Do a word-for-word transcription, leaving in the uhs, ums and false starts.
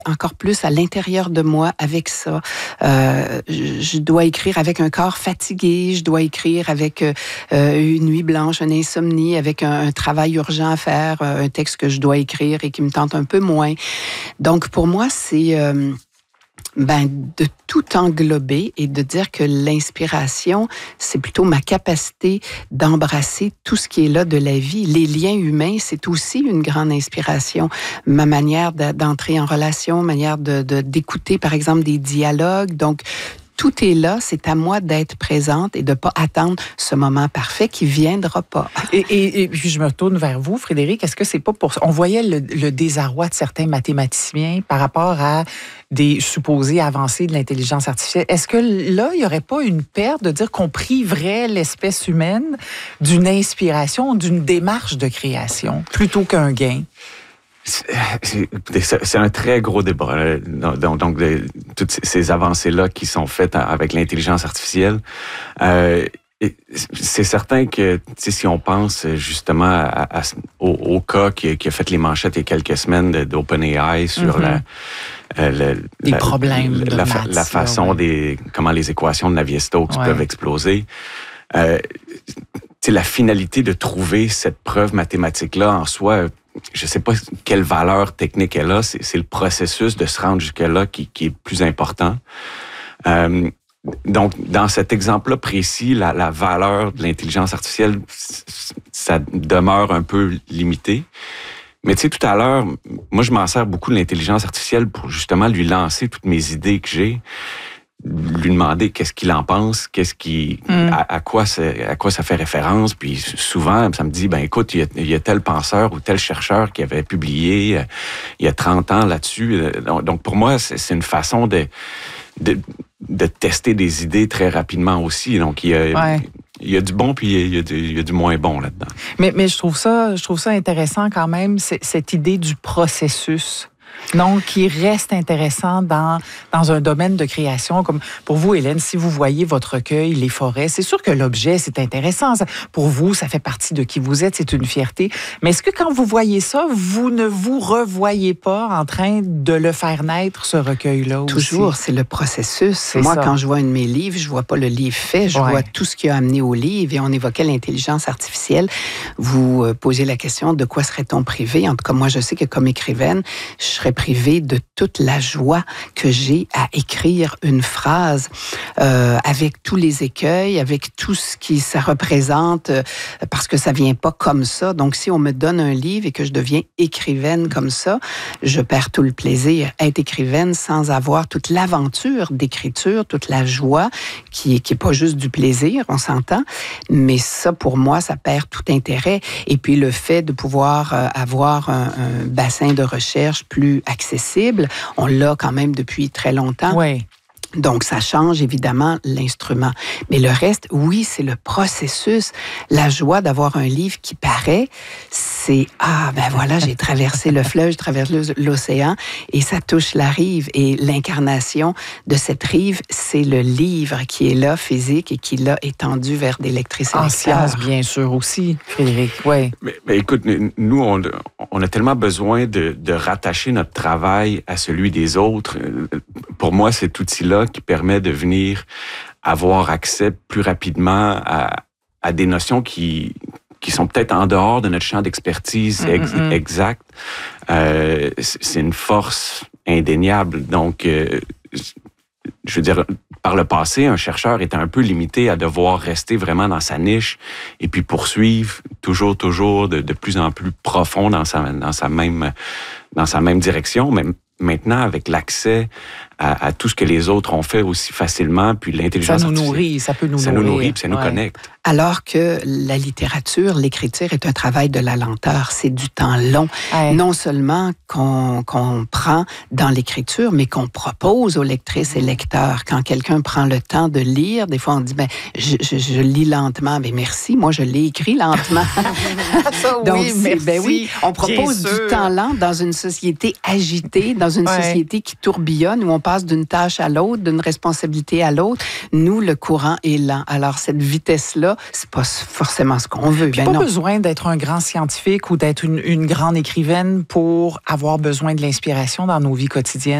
encore plus à l'intérieur de moi avec ça. Euh, je dois écrire avec un corps fatigué, je dois écrire avec euh, une nuit blanche, une insomnie, avec un, un travail urgent à faire, un texte que je dois écrire et qui me tente un peu moins. Donc, pour moi, c'est... Euh, Ben, de tout englober et de dire que l'inspiration, c'est plutôt ma capacité d'embrasser tout ce qui est là de la vie. Les liens humains, c'est aussi une grande inspiration. Ma manière d'entrer en relation, manière de, de, d'écouter, par exemple, des dialogues. Donc, tout est là, c'est à moi d'être présente et de ne pas attendre ce moment parfait qui ne viendra pas. Et, et, et puis je me tourne vers vous, Frédéric. Est-ce que c'est pas pour ça? On voyait le, le désarroi de certains mathématiciens par rapport à des supposées avancées de l'intelligence artificielle. Est-ce que là, il n'y aurait pas une perte de dire qu'on priverait l'espèce humaine d'une inspiration, d'une démarche de création, plutôt qu'un gain? C'est un très gros débat. Donc, donc de, toutes ces avancées-là qui sont faites avec l'intelligence artificielle, euh, c'est certain que si on pense justement à, à, au, au cas qui, qui a fait les manchettes il y a quelques semaines d'OpenAI sur mm-hmm. la, euh, le, les la, problèmes la, de la, maths, la façon ouais. des comment les équations de Navier-Stokes ouais. peuvent exploser. Euh, la finalité de trouver cette preuve mathématique-là en soi. Je ne sais pas quelle valeur technique elle a, c'est, c'est le processus de se rendre jusque-là qui, qui est le plus important. Euh, donc, dans cet exemple-là précis, la, la valeur de l'intelligence artificielle, ça demeure un peu limité. Mais tu sais, tout à l'heure, moi, je m'en sers beaucoup de l'intelligence artificielle pour justement lui lancer toutes mes idées que j'ai, lui demander qu'est-ce qu'il en pense, qu'est-ce qui, mm. à, à quoi ça, à quoi ça fait référence. Puis souvent, ça me dit, ben écoute, il y a, il y a tel penseur ou tel chercheur qui avait publié euh, il y a trente ans là-dessus. Donc, donc pour moi, c'est, c'est une façon de, de de tester des idées très rapidement aussi. Donc il y a ouais. il y a du bon puis il y a du, il y a du moins bon là-dedans. Mais mais je trouve ça je trouve ça intéressant quand même cette idée du processus. Non, qui reste intéressant dans, dans un domaine de création. Comme pour vous, Hélène, si vous voyez votre recueil, les forêts, c'est sûr que l'objet, c'est intéressant. Pour vous, ça fait partie de qui vous êtes, c'est une fierté. Mais est-ce que quand vous voyez ça, vous ne vous revoyez pas en train de le faire naître, ce recueil-là aussi? Toujours, c'est le processus. C'est Moi, ça. Quand je vois un de mes livres, je vois pas le livre fait, je ouais. vois tout ce qui a amené au livre. Et on évoquait l'intelligence artificielle. Vous euh, posez la question, de quoi serait-on privé? En tout cas, moi, je sais que comme écrivaine, je serais privée de toute la joie que j'ai à écrire une phrase euh, avec tous les écueils, avec tout ce qui ça représente, euh, parce que ça vient pas comme ça. Donc, si on me donne un livre et que je deviens écrivaine comme ça, je perds tout le plaisir. Être écrivaine sans avoir toute l'aventure d'écriture, toute la joie, qui est, qui est pas juste du plaisir, on s'entend, mais ça, pour moi, ça perd tout intérêt. Et puis, le fait de pouvoir euh, avoir un, un bassin de recherche plus accessible. On l'a quand même depuis très longtemps. Oui. Donc, ça change évidemment l'instrument. Mais le reste, oui, c'est le processus. La joie d'avoir un livre qui paraît, c'est « Ah, ben voilà, j'ai traversé le fleuve, j'ai traversé l'océan et ça touche la rive. » Et l'incarnation de cette rive, c'est le livre qui est là, physique, et qui l'a étendu vers des lectrices et en lecteurs. sciences, bien sûr, aussi, Frédéric, oui. Mais, mais écoute, nous, on, on a tellement besoin de, de rattacher notre travail à celui des autres. Pour moi, cet outil-là qui permet de venir avoir accès plus rapidement à, à des notions qui, qui sont peut-être en dehors de notre champ d'expertise ex- mm-hmm. exact. Euh, c'est une force indéniable. Donc, euh, je veux dire, par le passé, un chercheur était un peu limité à devoir rester vraiment dans sa niche et puis poursuivre toujours, toujours de, de plus en plus profond dans sa, dans sa même, dans sa même direction. Mais maintenant, avec l'accès à, à tout ce que les autres ont fait aussi facilement, puis l'intelligence artificielle. Ça nous nourrit, ça peut nous ça nourrir. Ça nous nourrit, puis ça nous ouais. connecte. Alors que la littérature, l'écriture est un travail de la lenteur, c'est du temps long. Ouais. Non seulement qu'on, qu'on prend dans l'écriture, mais qu'on propose aux lectrices et lecteurs. Quand quelqu'un prend le temps de lire, des fois on dit, ben, je, je, je lis lentement. Ben merci, moi je l'ai écrit lentement. Ça, oui, Donc, merci. Ben oui, on propose du temps lent dans une société agitée, dans une ouais. société qui tourbillonne, où on parle passe d'une tâche à l'autre, d'une responsabilité à l'autre. Nous, le courant est lent. Alors, cette vitesse-là, c'est pas forcément ce qu'on veut. Puis ben pas non. besoin d'être un grand scientifique ou d'être une, une grande écrivaine pour avoir besoin de l'inspiration dans nos vies quotidiennes.